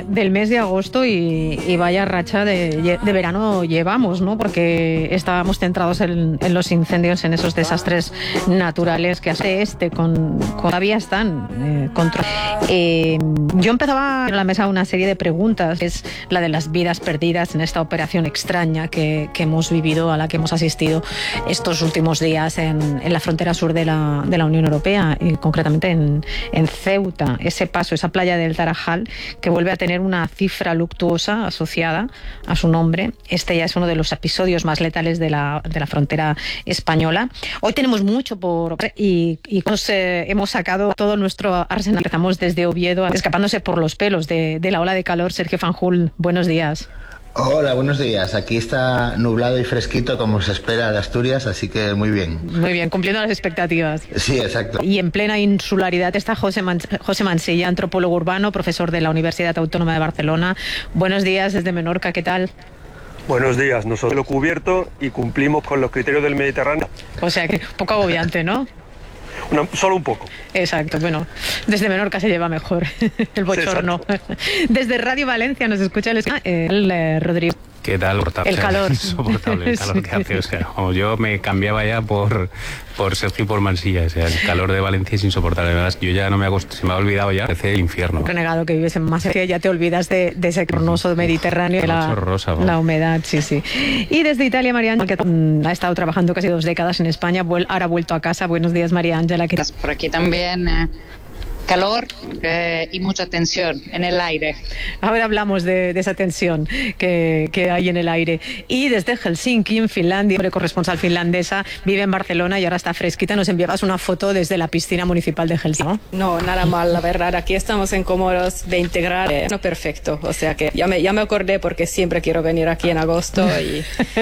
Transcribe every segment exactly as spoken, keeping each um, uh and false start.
del mes de agosto y, y vaya racha de, de verano llevamos, ¿no? Porque estábamos centrados en, en los incendios, en esos desastres naturales que hace este, con, con todavía están eh, control. Eh, yo empezaba en la mesa una serie de preguntas, es la de las vidas perdidas en esta operación extraña que, que hemos vivido, a la que hemos asistido estos últimos días en, en la frontera sur de la, de la Unión Europea, y concretamente en, en Ceuta, ese paso, esa playa del Tarajal, que vuelve a tener una cifra luctuosa asociada a su nombre. Este ya es uno de los episodios más letales de la, de la frontera española. Hoy tenemos mucho por y, y nos, eh, hemos sacado todo nuestro arsenal. Empezamos desde Oviedo, escapándose por los pelos de, de la ola de calor. Sergio Fanjul, buenos días. Hola, buenos días. Aquí está nublado y fresquito como se espera de Asturias, así que muy bien. Muy bien, cumpliendo las expectativas. Sí, exacto. Y en plena insularidad está José, Man- José Mansilla, antropólogo urbano, profesor de la Universidad Autónoma de Barcelona. Buenos días desde Menorca, ¿qué tal? Buenos días, nosotros lo cubierto y cumplimos con los criterios del Mediterráneo. O sea que poco agobiante, ¿no? Una, solo un poco. Exacto, bueno, desde Menorca se lleva mejor el bochorno. Sí, desde Radio Valencia nos escucha el, el, el Rodrigo. ¿Qué tal? El calor. Insoportable el calor Sí. que hace. O sea, vamos, yo me cambiaba ya por, por Sergio y por Mansilla. O sea, el calor de Valencia es insoportable. La verdad es que yo ya no me acost... se me ha olvidado ya. Parece el infierno. Renegado que vives en Murcia, ya te olvidas de, de ese horroroso Mediterráneo, de la, rosa, la humedad, sí, sí. Y desde Italia, María Ángela, que mm, ha estado trabajando casi dos décadas en España, vuel- ahora ha vuelto a casa. Buenos días, María Ángela. ¿Qué tal? Por aquí también eh, calor eh, y mucha tensión en el aire. Ahora hablamos de, de esa tensión que, que hay en el aire. Y desde Helsinki, en Finlandia, hombre, corresponsal finlandesa, vive en Barcelona y ahora está fresquita. Nos enviabas una foto desde la piscina municipal de Helsinki, ¿no? No, nada mal, la verdad. Aquí estamos en Comoros, veinte grados. No, perfecto. O sea que ya me, ya me acordé porque siempre quiero venir aquí en agosto y,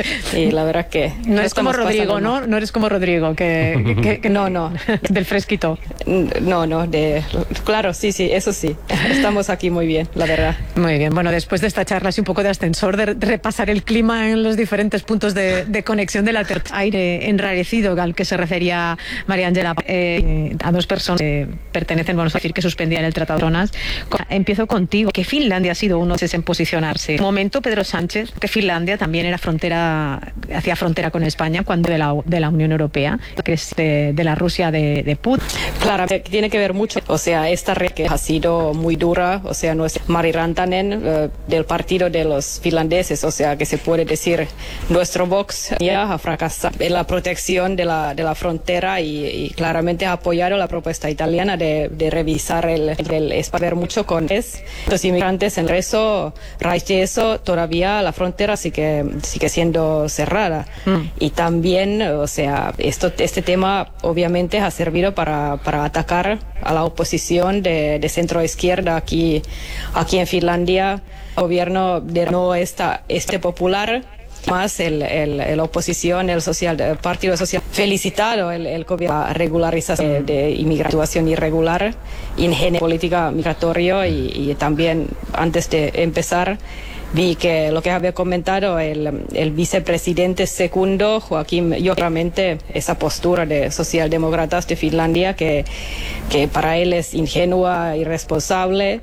y la verdad que... No es como Rodrigo, ¿no? mal. No eres como Rodrigo, que, que, que No, no. del fresquito. No, no, de... Claro, sí, sí, eso sí. Estamos aquí muy bien, la verdad. Muy bien, bueno, después de esta charla así un poco de ascensor, de repasar el clima en los diferentes puntos de, de conexión de la ter- aire enrarecido al que se refería María Ángela, eh, a dos personas que pertenecen, vamos a decir, que suspendían el Tratado de Tronas. Empiezo contigo, que Finlandia ha sido uno de esos en posicionarse. En un momento, Pedro Sánchez, que Finlandia también era frontera, hacía frontera con España cuando de la, de la Unión Europea, que es de, de la Rusia de, de Putin. Claro, tiene que ver mucho. O sea, esta red que ha sido muy dura, o sea, no es Mari Rantanen eh, del partido de los finlandeses, o sea, que se puede decir nuestro Vox ya ha fracasado en la protección de la, de la frontera y, y claramente ha apoyado la propuesta italiana de, de revisar el, el espacio mucho con los inmigrantes. En eso, raíz de eso, todavía la frontera sigue, sigue siendo cerrada. Mm. Y también, o sea, esto, este tema obviamente ha servido para, para atacar a la oposición de, de centro izquierda aquí, aquí en Finlandia. El gobierno de no está este popular, más el, el, el oposición, el social, el partido social, felicitado el, el gobierno a regularización de, de inmigración irregular, ingeniería política migratoria y, y también antes de empezar vi que lo que había comentado el, el vicepresidente segundo, Joaquín, yo realmente esa postura de socialdemócratas de Finlandia que, que para él es ingenua, irresponsable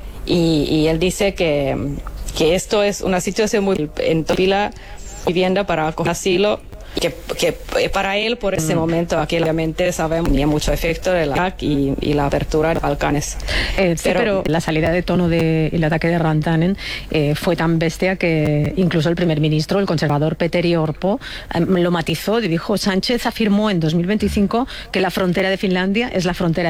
y, y él dice que, que esto es una situación muy en pila vivienda para acoger asilo. Que, que para él por ese mm. momento aquí obviamente sabemos tenía mucho efecto de la y, y la apertura de Balcanes. Eh, sí, pero, pero la salida de tono del ataque de Rantanen eh, fue tan bestia que incluso el primer ministro, el conservador Petteri Orpo, eh, lo matizó y dijo: Sánchez afirmó en dos mil veinticinco que la frontera de Finlandia es la frontera